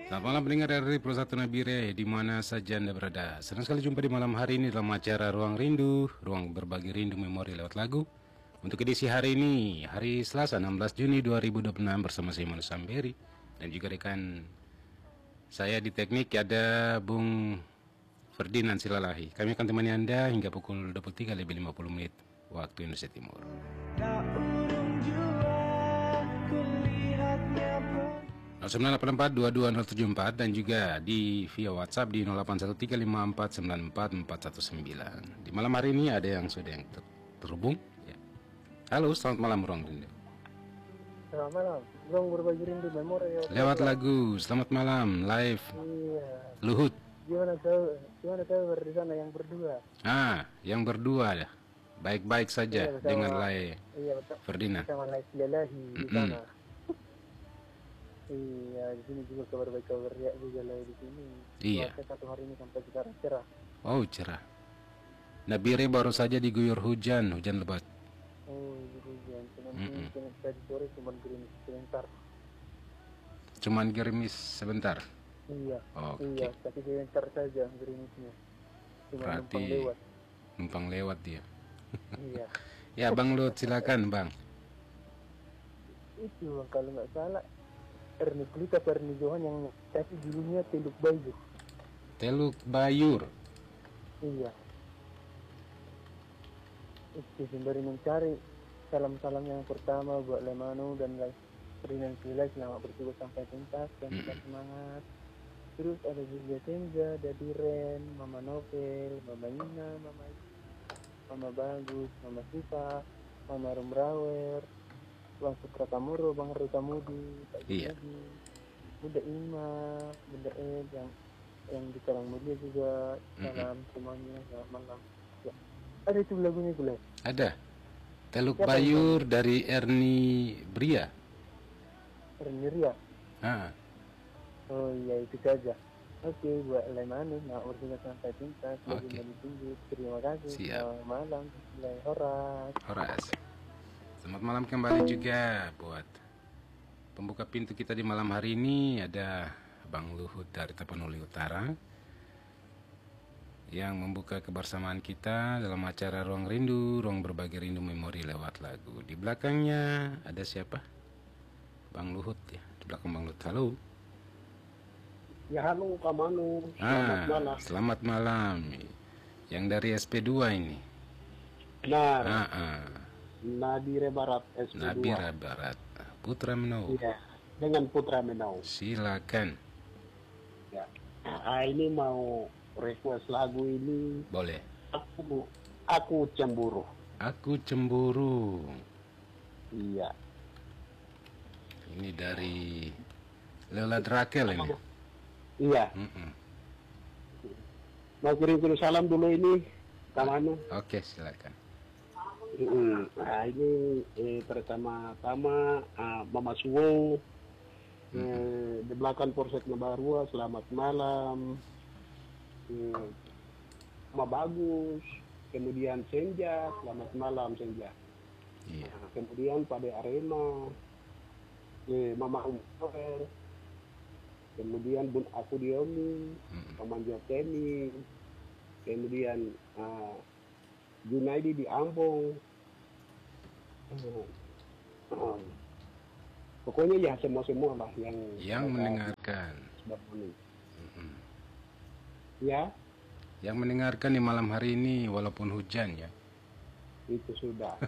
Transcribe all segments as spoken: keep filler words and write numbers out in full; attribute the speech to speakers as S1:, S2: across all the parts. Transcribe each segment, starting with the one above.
S1: Selamat malam pendengar dari Pro satu Nabire, di mana saja Anda berada. Senang sekali jumpa di malam hari ini dalam acara Ruang Rindu, ruang berbagi rindu memori lewat lagu. Untuk edisi hari ini, hari Selasa enam belas Juni dua ribu dua puluh enam bersama saya Manu Samberi dan juga rekan saya di teknik ada Bung Ferdinand Silalahi. Kami akan temani Anda hingga pukul dua puluh tiga lebih lima puluh menit waktu Indonesia Timur. nol sembilan delapan empat dua dua nol tujuh empat dan juga di via WhatsApp di nol delapan satu tiga lima empat sembilan empat empat satu sembilan. Di malam hari ini ada yang sudah yang ter terhubung. Ya. Halo, selamat malam Ruang Rindu.
S2: Selamat malam, Ruang berbagi rindu memori. Ya,
S1: lewat lagu, selamat malam live.
S2: Iya.
S1: Luhut.
S2: Gimana kau? Gimana kau di sana yang berdua?
S1: Ah, yang berdua ya. Baik-baik saja
S2: Iya,
S1: dengan Lai
S2: iya, betul.
S1: Ferdinand.
S2: Sama Lai Silalahi di
S1: Mm -mm.
S2: sana. Iya, di sini juga kabar baik kabar ya juga lah di sini.
S1: Iya.
S2: Cuaca satu hari ini sampai sekarang cerah.
S1: Oh, cerah. Nabire baru saja diguyur hujan, hujan lebat.
S2: Oh, hujan. Cuman
S1: Mm -mm.
S2: ini tadi sore cuma gerimis sebentar.
S1: Cuman gerimis sebentar.
S2: Iya.
S1: Oke.
S2: Iya, tapi sebentar saja gerimisnya. Cuma
S1: Berarti
S2: numpang lewat.
S1: numpang lewat dia.
S2: Iya.
S1: Ya, Bang Lut, silakan, Bang.
S2: Itu kalau nggak salah Ernie Kulita Ernie Johan yang kasih judulnya Teluk Bayur.
S1: Teluk Bayur.
S2: Iya. Itu sembari mencari salam-salam yang pertama buat Lemanu dan Ferdinand Silalahi selamat bertugas sampai tuntas dan tetap
S1: Mm-mm.
S2: semangat. Terus ada juga Senja, ada Diren, Mama Novel, Mama Nina, Mama Mama Bagus, Mama Siva, Mama Rumrawer, Bang Sutra Kamuro, Bang Rita Mudi, Pak
S1: Iya.
S2: Jumadi, Bunda Ima, Bunda Ed yang yang di Karangmulia juga. Salam semuanya, selamat malam. Ya. Ada itu lagunya gue.
S1: Ada. Teluk
S2: Siapa
S1: Bayur dari Ernie Bria.
S2: Erniria.
S1: Ah,
S2: Oh iya itu saja. Oke, buat Lemanu, nah bertugas sampai tuntas, lagi
S1: Oke.
S2: ditunggu. Terima kasih.
S1: Siap.
S2: Selamat malam. Horas.
S1: Horas. Selamat malam kembali juga buat pembuka pintu kita di malam hari ini ada Bang Luhut dari Tapanuli Utara yang membuka kebersamaan kita dalam acara Ruang Rindu, ruang berbagi rindu memori lewat lagu. Di belakangnya ada siapa? Bang Luhut ya. Di belakang Bang Luhut. Halo.
S3: Ya halo Kak Manu,
S1: Ah,
S3: selamat malam.
S1: selamat malam. Yang dari S P dua ini.
S3: Benar,
S1: Ah, ah.
S3: Nadire Barat S P dua.
S1: Nabira Barat. Putra Menau.
S3: Iya, dengan Putra Menau.
S1: Silakan.
S3: Ya. Nah, ini mau request lagu ini.
S1: Boleh.
S3: Aku, aku cemburu.
S1: Aku cemburu.
S3: Iya.
S1: Ini dari Leola Drakel ini.
S3: Iya.
S1: Mm-mm.
S3: Mau kirim-kirim salam dulu ini, Kak Manu.
S1: Oke, silakan.
S3: Mm-mm. Nah ini eh, pertama-tama ah, Mama Suwo. Eh, di belakang Polsek Nabarua, selamat malam. Eh, Mama Bagus, kemudian Senja, selamat malam Senja.
S1: Iya.
S3: Nah, kemudian Pade Arema, eh, Mama Umar, kemudian Bun Aku Diomi,
S1: Mm-mm.
S3: Paman Jokeni, kemudian ah, Junaidi di Ambong. Oh, oh. Pokoknya ya semua-semua lah yang
S1: Yang mendengarkan.
S3: sebab ini.
S1: Mm-mm.
S3: Ya,
S1: Yang mendengarkan di malam hari ini walaupun hujan ya.
S3: itu sudah.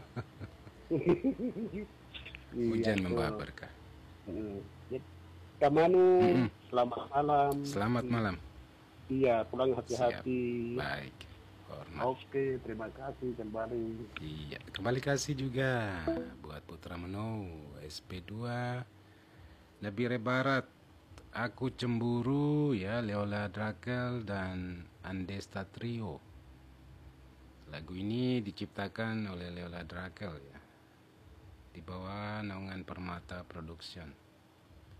S1: Hujan
S3: Iya,
S1: membawa
S3: tuh.
S1: berkah.
S3: Mm. Ya, Kak Manu,
S1: Mm-mm.
S3: selamat malam.
S1: Selamat malam.
S3: Iya, pulang
S1: Siap.
S3: hati-hati.
S1: Baik. Hormat.
S3: Oke, terima kasih kembali.
S1: Iya, kembali kasih juga buat Putra Menau, S P dua, Nabire Barat, Aku Cemburu, ya, Leola Drakel dan Andesta Trio. Lagu ini diciptakan oleh Leola Drakel ya, di bawah naungan Permata Production.